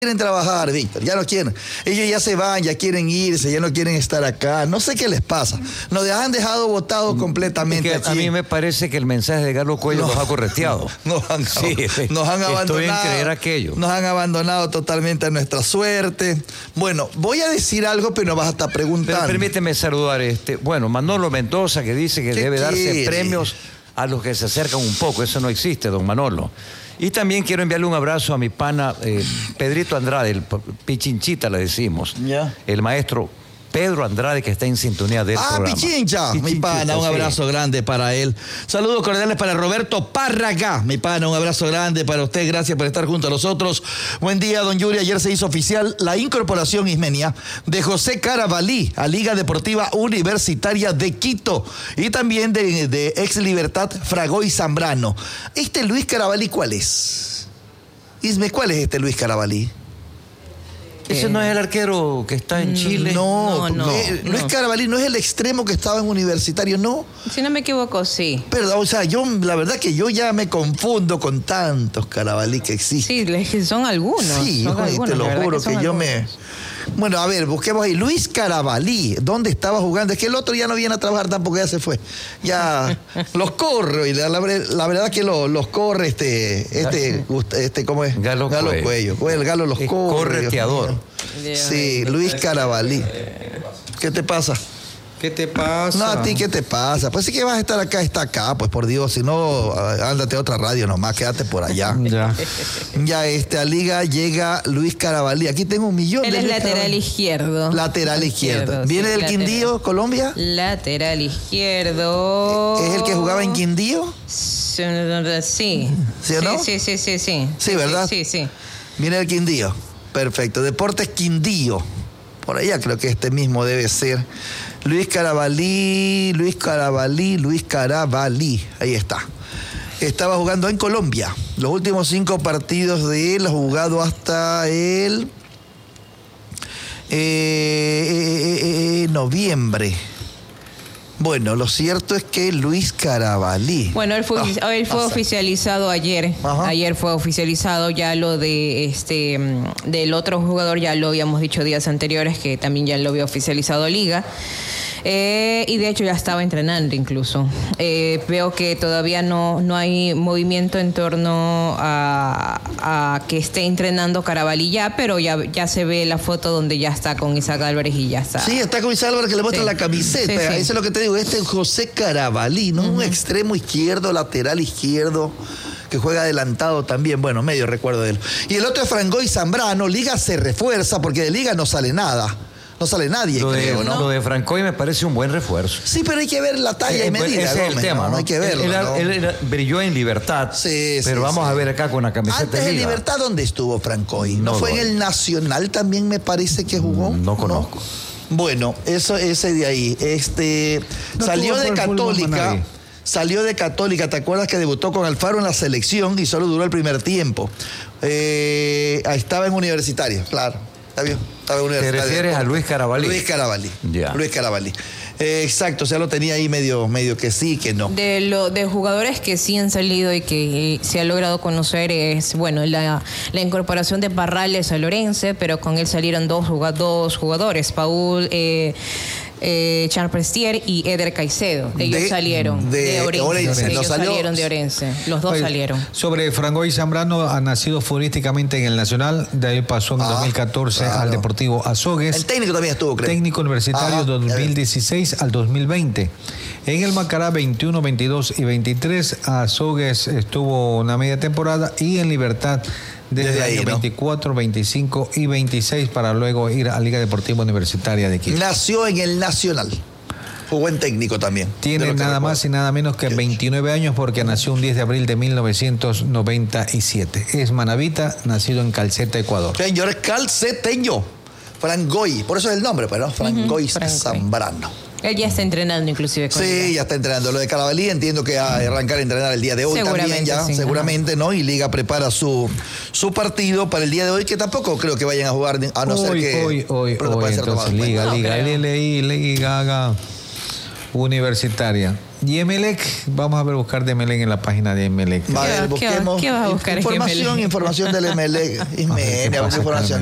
quieren trabajar, Víctor, ya no quieren. Ellos ya se van, ya quieren irse, ya no quieren estar acá. No sé qué les pasa. Nos han dejado botados completamente. A mí me parece que el mensaje de Galo Cuello nos ha correteado. Nos han abandonado. Estoy en creer aquello. Nos han abandonado totalmente a nuestra suerte. Bueno, voy a decir algo, pero no vas a estar preguntando. Pero permíteme saludar Manolo Mendoza, que dice que debe darse premios a los que se acercan un poco. Eso no existe, don Manolo. Y también quiero enviarle un abrazo a mi pana Pedrito Andrade, el Pichinchita le decimos. Ya. El maestro Pedro Andrade, que está en sintonía del programa. Pichincha, mi pana, un abrazo grande para él. Saludos cordiales para Roberto Párraga, mi pana, un abrazo grande para usted. Gracias por estar junto a nosotros. Buen día, don Yuri. Ayer se hizo oficial la incorporación ismenia de José Carabalí a Liga Deportiva Universitaria de Quito y también de Ex Libertad Fragoy Zambrano. ¿Este Luis Carabalí cuál es? Isme, ¿cuál es este Luis Carabalí? ¿Ese no es el arquero que está en Chile? No. Luis Carabalí no es el extremo que estaba en Universitario, ¿no? Si no me equivoco, sí. Perdón, o sea, la verdad que yo ya me confundo con tantos Carabalí que existen. Sí, son algunos. Sí, te lo juro que yo me... Bueno, a ver, busquemos ahí. Luis Carabalí, ¿dónde estaba jugando? Es que el otro ya no viene a trabajar tampoco, ya se fue. Ya los corre, y la verdad que los corre ¿cómo es? Galo Cuello. El Galo los corre. Correteador. Sí, Luis Carabalí. ¿Qué te pasa? ¿Qué te pasa? No, a ti, ¿qué te pasa? Pues sí que vas a estar acá, está acá, pues por Dios, si no, ándate a otra radio nomás, quédate por allá. Ya, a Liga llega Luis Carabalí. Aquí tengo 1 millón Él de... es lateral izquierdo. Lateral izquierdo. ¿Viene del Quindío, Colombia? Lateral izquierdo. ¿Es el que jugaba en Quindío? Sí. ¿Sí o no? Sí. Sí, ¿verdad? Sí. Viene del Quindío. Perfecto. Deportes Quindío. Por allá creo que este mismo debe ser. Luis Carabalí. Ahí está. Estaba jugando en Colombia. Los últimos 5 partidos de él ha jugado hasta el noviembre. Bueno, lo cierto es que Luis Carabalí. Bueno, él fue oficializado ayer. Ajá. Ayer fue oficializado ya lo de del otro jugador, ya lo habíamos dicho días anteriores que también ya lo había oficializado Liga. Y de hecho ya estaba entrenando incluso. Veo que todavía no hay movimiento en torno a que esté entrenando Carabalí ya, pero ya se ve la foto donde ya está con Isaac Álvarez y ya está. Sí, está con Isaac Álvarez que le muestra la camiseta. Sí. Eso es lo que te digo. Este es José Carabalí, ¿no? Un extremo izquierdo, lateral izquierdo, que juega adelantado también. Bueno, medio recuerdo de él. Y el otro es Fragoy Zambrano. Liga se refuerza porque de Liga no sale nada. No sale nadie, creo, ¿no? Lo de Francoy me parece un buen refuerzo. Sí, pero hay que ver la talla y medida. Ese es el tema, ¿no? Hay que verlo. Él brilló en Libertad, pero vamos a ver acá con la camiseta Antes de Libertad, ¿dónde estuvo Francoy? ¿No fue en el Nacional también me parece que jugó? No conozco. Bueno, ese de ahí. Salió de Católica. Salió de Católica, ¿te acuerdas que debutó con Alfaro en la selección y solo duró el primer tiempo? Estaba en Universitario, claro. ¿Está bien? ¿Te refieres a Luis Carabalí? Luis Carabalí. Ya. Luis Carabalí. Exacto, o sea, lo tenía ahí medio que sí, que no. De jugadores que sí han salido y que se ha logrado conocer es, bueno, la incorporación de Parrales a Lorense, pero con él salieron dos jugadores, Paul Charles Prestier y Eder Caicedo. Ellos salieron de Orense. Ellos salieron de Orense. Los dos salieron. Sobre Fragoy Zambrano, ha nacido futbolísticamente en el Nacional, de ahí pasó en 2014 al Deportivo Azogues. El técnico también estuvo, creo. Técnico universitario 2016 al 2020. En el Macará 21, 22 y 23, Azogues estuvo una media temporada y en Libertad desde el año 24, 25 y 26 para luego ir a Liga Deportiva Universitaria de Quito. Nació en el Nacional. Fue buen técnico también. Tiene nada más y nada menos que 29 años porque nació un 10 de abril de 1997. Es manabita, nacido en Calceta, Ecuador. Señor, es calceteño. Frangoy, por eso es el nombre, pero ¿no? Frangoy Zambrano. Él ya está entrenando inclusive con Sí, ya está entrenando. Lo de Carabalí entiendo que va a arrancar a entrenar el día de hoy también ya, sí, seguramente, ¿no? Y Liga prepara su partido para el día de hoy, que tampoco creo que vayan a jugar, a no ser que... Hoy, entonces Liga Universitaria. Y Emelec, vamos a ver, buscar de Emelec en la página de Emelec. ¿Qué vas a buscar información del Emelec. Información.